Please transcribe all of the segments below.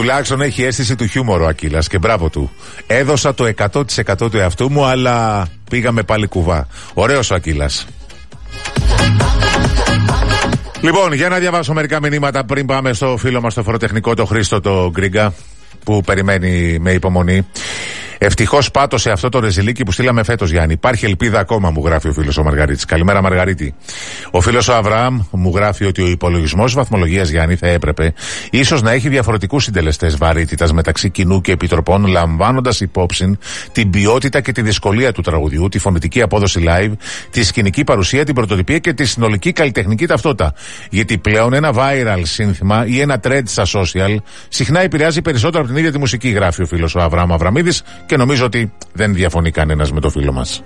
Τουλάχιστον έχει αίσθηση του χιούμορ ο Ακύλας και μπράβο του. Έδωσα το 100% του εαυτού μου, αλλά πήγαμε πάλι κουβά. Ωραίος ο Ακύλας. Λοιπόν, για να διαβάσω μερικά μηνύματα πριν πάμε στο φίλο μας το φοροτεχνικό, το Χρήστο το Γκρίγκα, που περιμένει με υπομονή. Ευτυχώς πάτωσε αυτό το ρεζιλίκι που στείλαμε φέτος, Γιάννη. Υπάρχει ελπίδα ακόμα, μου γράφει ο φίλος ο Μαργαρίτης. Καλημέρα, Μαργαρίτη. Ο φίλος ο Αβραάμ μου γράφει ότι ο υπολογισμός βαθμολογίας, Γιάννη, θα έπρεπε ίσως να έχει διαφορετικούς συντελεστές βαρύτητας μεταξύ κοινού και επιτροπών, λαμβάνοντας υπόψη την ποιότητα και τη δυσκολία του τραγουδιού, τη φωνητική απόδοση live, τη σκηνική παρουσία, την πρωτοτυπία και τη συνολική καλλιτεχνική ταυτότητα. Γιατί πλέον ένα viral σύνθημα ή ένα trend στα social συχνά επηρεάζει περισσότερο από την ίδια τη μουσική, γράφει ο φίλος ο Αβραάμ Αβραμίδης. Και νομίζω ότι δεν διαφωνεί κανένας με το φίλο μας.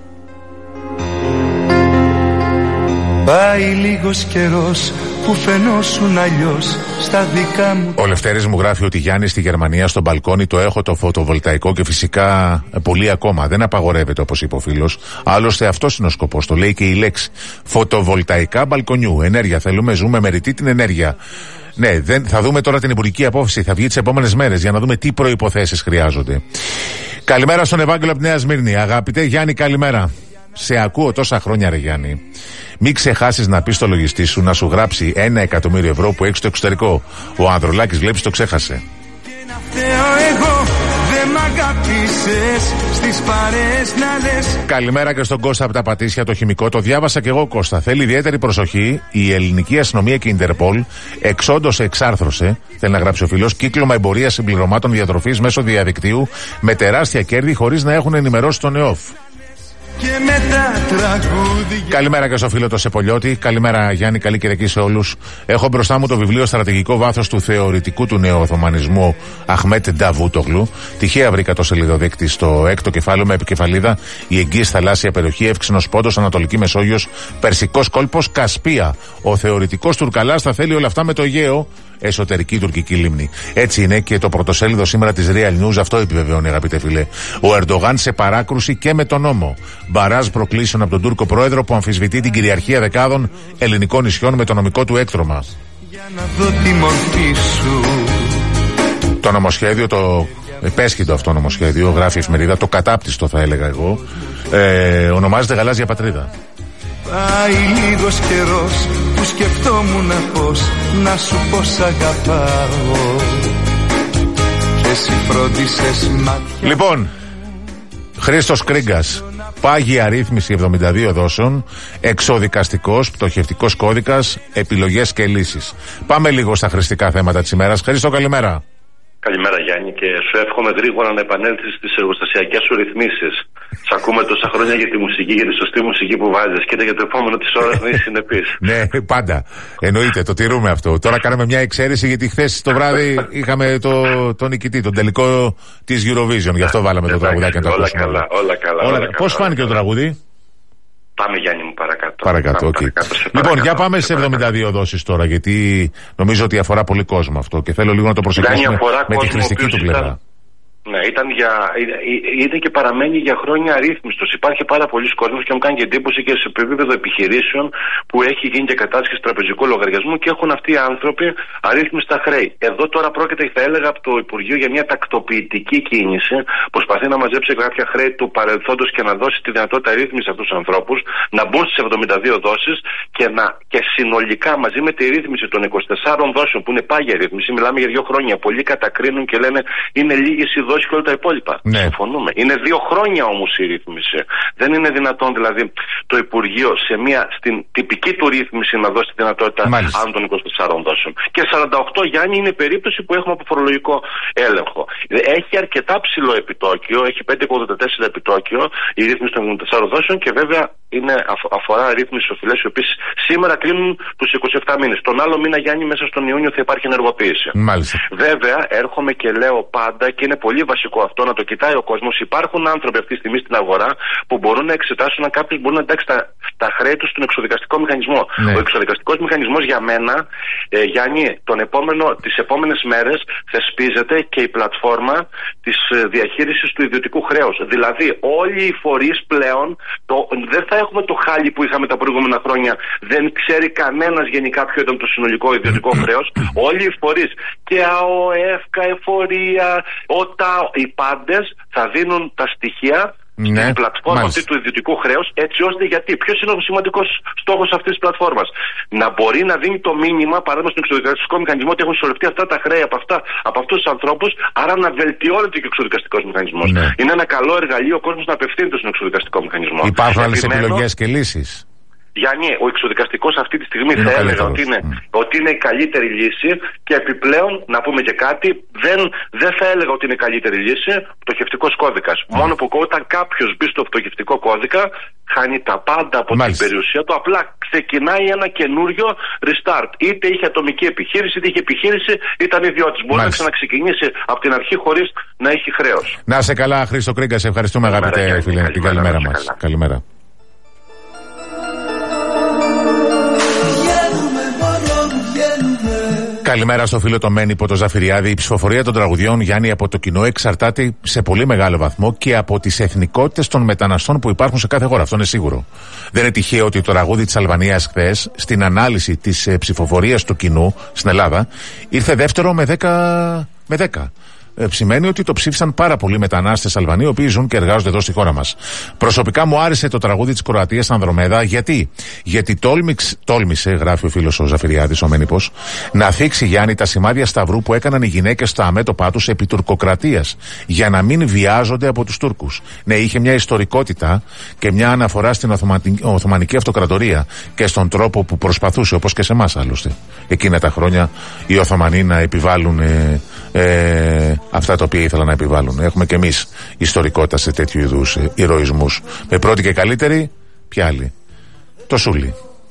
Πάει λίγος καιρός που φαινόσουν αλλιώς στα δικά μου. Ο Λευτέρης μου γράφει ότι Γιάννη στη Γερμανία στο μπαλκόνι το έχω το φωτοβολταϊκό και φυσικά πολύ ακόμα. Δεν απαγορεύεται όπως είπε ο φίλος. Άλλωστε αυτός είναι ο σκοπός. Το λέει και η λέξη. Φωτοβολταϊκά μπαλκονιού. Ενέργεια θέλουμε, ζούμε με ρητή την ενέργεια. Ναι, θα δούμε τώρα την υπουργική απόφαση. Θα βγει τις επόμενες μέρες για να δούμε τι προϋποθέσεις χρειάζονται. Καλημέρα στον Ευάγγελο από τη Νέα Σμύρνη. Αγαπητέ Γιάννη, καλημέρα. Σε ακούω τόσα χρόνια, ρε Γιάννη. Μην ξεχάσεις να πεις στο λογιστή σου να σου γράψει 1 εκατομμύριο ευρώ που έχει στο εξωτερικό. Ο Ανδρολάκης, βλέπεις, το ξέχασε. Καλημέρα και στον Κώστα από τα Πατήσια, το χημικό. Το διάβασα και εγώ, Κώστα. Θέλει ιδιαίτερη προσοχή. Η ελληνική αστυνομία και η Ιντερπολ εξάρθρωσε, θέλει να γράψει ο φίλος, κύκλωμα εμπορίας συμπληρωμάτων διατροφής μέσω διαδικτύου με τεράστια κέρδη χωρίς να έχουν ενημερώσει τον ΕΟΦ. Καλημέρα και στο φίλο το Σεπολιώτη. Καλημέρα Γιάννη, καλή Κυριακή σε όλους. Έχω μπροστά μου το βιβλίο Στρατηγικό Βάθος του θεωρητικού του νεοοθωμανισμού Αχμέτ Νταβούτογλου. Τυχαία βρήκα το σελιδοδείκτη στο 6ο κεφάλαιο με επικεφαλίδα Η εγγύης θαλάσσια περιοχή, Εύξηνος Πόντος, Ανατολική Μεσόγειος, Περσικός κόλπος, Κασπία. Ο θεωρητικός Τουρκαλάς θα θέλει όλα αυτά με το Αιγαίο. Εσωτερική τουρκική λίμνη. Έτσι είναι και το πρωτοσέλιδο σήμερα της Real News, αυτό επιβεβαιώνει, αγαπητέ φίλε. Ο Ερντογάν σε παράκρουση και με τον νόμο. Μπαράζ προκλήσεων από τον Τούρκο πρόεδρο που αμφισβητεί την κυριαρχία δεκάδων ελληνικών νησιών με το νομικό του έκτρωμα. Το νομοσχέδιο, το επέσχυντο αυτό νομοσχέδιο, γράφει η εφημερίδα, το κατάπτυστο θα έλεγα εγώ, ονομάζεται Γαλάζια Πατρίδα. Πάει λίγος καιρός που σκεφτόμουν πως να σου πως αγαπάω και εσύ φρόντισες μάτια. Λοιπόν, Χρήστος Κρίγκας, πάγια αρρύθμιση 72 δόσεων, εξοδικαστικός, πτωχευτικός κώδικας, επιλογές και λύσεις. Πάμε λίγο στα χρηστικά θέματα της ημέρας. Χρήστο, καλημέρα. Καλημέρα Γιάννη, και σου εύχομαι γρήγορα να επανέλθεις στις εργοστασιακές σου ρυθμίσεις. Σ' ακούμε τόσα χρόνια για τη μουσική, για τη σωστή μουσική που βάζεις, και για το επόμενο της ώρας να είσαι συνεπής. Ναι, πάντα. Εννοείται, το τηρούμε αυτό. Τώρα κάναμε μια εξαίρεση γιατί χθες το βράδυ είχαμε τον νικητή, τον τελικό της Eurovision. Γι' αυτό βάλαμε το τραγουδάκι να το ακούσουμε. Όλα καλά. Πώς φάνηκε το τραγούδι? Πάμε Γιάννη μου παρακάτω. Παρακάτω. Λοιπόν, για πάμε σε 72 δόσεις τώρα, γιατί νομίζω ότι αφορά πολύ κόσμο αυτό και θέλω λίγο να το προσεγγίσουμε με τη χρηστική του πλευρά. Ναι, ήταν και παραμένει για χρόνια αρρύθμιστος. Υπάρχει πάρα πολλοί κόσμος και μου κάνει και εντύπωση και σε επίπεδο επιχειρήσεων που έχει γίνει και κατάσχεση τραπεζικού λογαριασμού και έχουν αυτοί οι άνθρωποι αρρύθμιστα χρέη. Εδώ τώρα πρόκειται, θα έλεγα, από το Υπουργείο για μια τακτοποιητική κίνηση. Προσπαθεί να μαζέψει κάποια χρέη του παρελθόντος και να δώσει τη δυνατότητα ρύθμιση σε αυτούς τους ανθρώπους να μπουν στις 72 δόσεις και συνολικά μαζί με τη ρύθμιση των 24 δόσεων που είναι πάγια ρύθμιση. Μιλάμε για 2 χρόνια. Πολλοί κατακρίνουν και λένε είναι λίγες οι δόσεις και όλα τα υπόλοιπα. Ναι. Συμφωνούμε. Είναι 2 χρόνια όμως η ρύθμιση. Δεν είναι δυνατόν δηλαδή το Υπουργείο στην τυπική του ρύθμιση να δώσει τη δυνατότητα άνω των 24 δόσεων. Και 48, Γιάννη, είναι η περίπτωση που έχουμε από φορολογικό έλεγχο. Έχει αρκετά ψηλό επιτόκιο, έχει 5,84 επιτόκιο η ρύθμιση των 24 δόσεων και βέβαια αφορά ρύθμιση οφειλές οι οποίες σήμερα κλείνουν τους 27 μήνες. Τον άλλο μήνα, Γιάννη, μέσα στον Ιούνιο θα υπάρχει ενεργοποίηση. Μάλιστα. Βέβαια, έρχομαι και λέω πάντα και είναι πολύ βασικό αυτό, να το κοιτάει ο κόσμος. Υπάρχουν άνθρωποι αυτή τη στιγμή στην αγορά που μπορούν να εξετάσουν αν κάποιος μπορεί να εντάξει τα χρέη του στον εξοδικαστικό μηχανισμό. Ναι. Ο εξοδικαστικός μηχανισμός για μένα, Γιάννη, τις επόμενες μέρες θεσπίζεται και η πλατφόρμα της διαχείρισης του ιδιωτικού χρέους. Δηλαδή, όλοι οι φορείς πλέον δεν θα έχουμε το χάλι που είχαμε τα προηγούμενα χρόνια. Δεν ξέρει κανένας γενικά ποιο ήταν το συνολικό ιδιωτικό χρέος. Όλοι οι φορείς και ΑΟΕΦ, ΚΑΕΦΟΡΙΑ, οι πάντες θα δίνουν τα στοιχεία στην πλατφόρμα αυτή του ιδιωτικού χρέους, έτσι ώστε ποιος είναι ο σημαντικός στόχος αυτής της πλατφόρμας? Να μπορεί να δίνει το μήνυμα, παράδειγμα στον εξοδικαστικό μηχανισμό, ότι έχουν συσσωρευτεί αυτά τα χρέη από αυτούς τους ανθρώπους, άρα να βελτιώνεται και ο εξοδικαστικός μηχανισμός. Ναι. Είναι ένα καλό εργαλείο ο κόσμος να απευθύνεται στον εξοδικαστικό μηχανισμό. Υπάρχουν άλλες επιλογές και λύσεις? Γιάννη, ο εξοδικαστικός αυτή τη στιγμή θα έλεγα ότι είναι η καλύτερη λύση, και επιπλέον να πούμε και κάτι, δεν θα έλεγα ότι είναι η καλύτερη λύση πτωχευτικός κώδικας. Μόνο που όταν κάποιος μπει στο πτωχευτικό κώδικα χάνει τα πάντα από την περιουσία του, απλά ξεκινάει ένα καινούριο restart. Είτε είχε ατομική επιχείρηση, είτε είχε επιχείρηση, ήταν ιδιώτης. Μπορεί να ξαναξεκινήσει από την αρχή χωρίς να έχει χρέος. Να σε καλά, Χρήστο Κρίγκα, σε ευχαριστούμε αγαπητέ φίλε. Την καλημέρα μας. Καλημέρα. Καλημέρα στο φίλο το Μένυπο το Ζαφυριάδη. Η ψηφοφορία των τραγουδιών, Γιάννη, από το κοινό εξαρτάται σε πολύ μεγάλο βαθμό και από τις εθνικότητες των μεταναστών που υπάρχουν σε κάθε χώρα. Αυτό είναι σίγουρο. Δεν είναι τυχαίο ότι το τραγούδι της Αλβανίας χθες, στην ανάλυση της ψηφοφορίας του κοινού στην Ελλάδα, ήρθε δεύτερο με 10. Σημαίνει ότι το ψήφισαν πάρα πολλοί μετανάστες Αλβανοί, οι οποίοι ζουν και εργάζονται εδώ στη χώρα μας. Προσωπικά μου άρεσε το τραγούδι της Κροατίας Ανδρομέδα. Γιατί τόλμησε, γράφει ο φίλος ο Ζαφυριάδης, ο Μένυπος, να θίξει, Γιάννη, τα σημάδια σταυρού που έκαναν οι γυναίκες στα αμέτωπά τους επί τουρκοκρατίας, για να μην βιάζονται από τους Τούρκους. Ναι, είχε μια ιστορικότητα και μια αναφορά στην Οθωμανική Αυτοκρατορία και στον τρόπο που προσπαθούσε, όπως και σε εμάς άλλωστε, εκείνα τα χρόνια οι Οθωμανοί να επιβάλλουν αυτά τα οποία ήθελαν να επιβάλλουν. Έχουμε και εμείς ιστορικότητα σε τέτοιου είδους ηρωισμούς. Με πρώτη και καλύτερη, ποια άλλη? Το Σούλι.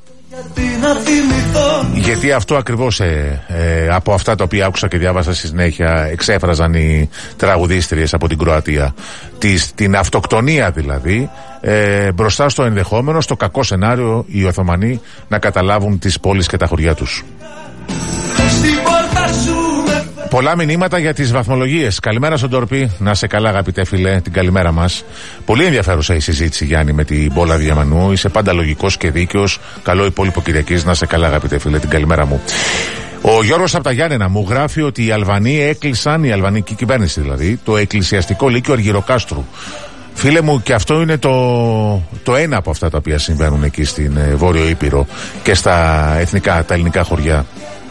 Γιατί αυτό ακριβώς από αυτά τα οποία άκουσα και διάβασα στη συνέχεια εξέφραζαν οι τραγουδίστριες από την Κροατία. Την αυτοκτονία δηλαδή, μπροστά στο ενδεχόμενο, στο κακό σενάριο, οι Οθωμανοί να καταλάβουν τις πόλεις και τα χωριά τους. Πολλά μηνύματα για τις βαθμολογίες. Καλημέρα στον Τόρπη. Να σε καλά, αγαπητέ φιλέ, την καλημέρα μας. Πολύ ενδιαφέρουσα η συζήτηση, Γιάννη, με την Μπόλα Διαμανού. Είσαι πάντα λογικός και δίκαιος. Καλό υπόλοιπο Κυριακής. Να σε καλά, αγαπητέ φιλέ, την καλημέρα μου. Ο Γιώργος από τα Γιάννενα μου γράφει ότι οι Αλβανοί έκλεισαν, η αλβανική κυβέρνηση δηλαδή, το εκκλησιαστικό λύκειο Αργυροκάστρου. Φίλε μου, και αυτό είναι το ένα από αυτά τα οποία συμβαίνουν εκεί στην Βόρειο Ήπειρο και στα τα ελληνικά χωριά.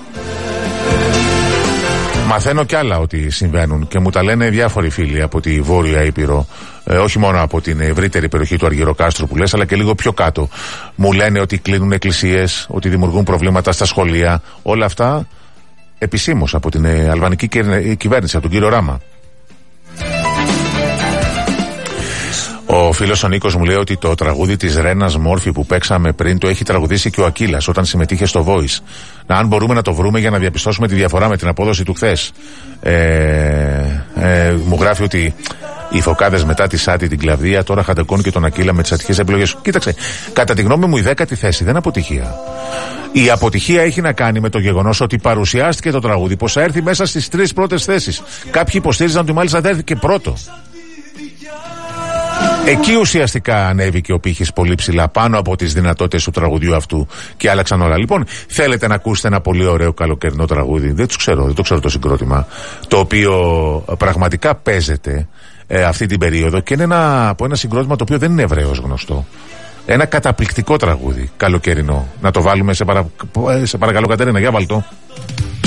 Μαθαίνω κι άλλα ότι συμβαίνουν και μου τα λένε διάφοροι φίλοι από τη Βόρεια Ήπειρο, όχι μόνο από την ευρύτερη περιοχή του Αργυροκάστρου που λες, αλλά και λίγο πιο κάτω. Μου λένε ότι κλείνουν εκκλησίες, ότι δημιουργούν προβλήματα στα σχολεία. Όλα αυτά επισήμως από την αλβανική κυβέρνηση, από τον κύριο Ράμα. Ο φίλος ο Νίκος μου λέει ότι το τραγούδι της Ρένας Μόρφη που παίξαμε πριν το έχει τραγουδήσει και ο Ακύλας όταν συμμετείχε στο Voice. Αν μπορούμε να το βρούμε για να διαπιστώσουμε τη διαφορά με την απόδοση του χθες. Μου γράφει ότι οι φωκάδες μετά τη Σάτι την Κλαβδία τώρα χαντεκώνουν και τον Ακύλα με τις ατυχές επιλογές. Κοίταξε, κατά τη γνώμη μου η 10η θέση δεν είναι αποτυχία. Η αποτυχία έχει να κάνει με το γεγονός ότι παρουσιάστηκε το τραγούδι πως θα έρθει μέσα στις 3 πρώτες θέσεις. Κάποιοι υποστήριζαν ότι μάλιστα θα έρθει και πρώτο. Εκεί ουσιαστικά ανέβηκε ο πύχης πολύ ψηλά πάνω από τις δυνατότητες του τραγουδιού αυτού και άλλαξαν όλα. Λοιπόν, θέλετε να ακούσετε ένα πολύ ωραίο καλοκαιρινό τραγούδι? Δεν το ξέρω το συγκρότημα, το οποίο πραγματικά παίζεται αυτή την περίοδο και είναι από ένα συγκρότημα το οποίο δεν είναι ευρέως γνωστό. Ένα καταπληκτικό τραγούδι καλοκαιρινό. Να το βάλουμε σε παρακαλώ, Κατερίνα, για βάλ' το.